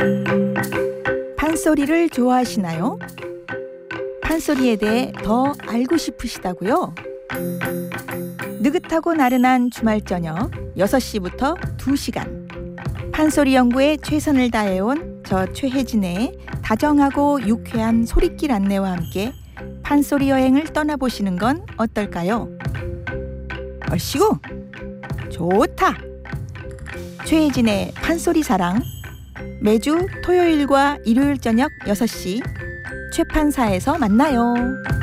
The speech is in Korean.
판소리를 좋아하시나요? 판소리에 대해 더 알고 싶으시다고요? 느긋하고 나른한 주말 저녁 6시부터 2시간 판소리 연구에 최선을 다해온 저 최혜진의 다정하고 유쾌한 소리길 안내와 함께 판소리 여행을 떠나보시는 건 어떨까요? 얼씨구 좋다! 최혜진의 판소리 사랑 매주 토요일과 일요일 저녁 6시 최판사에서 만나요.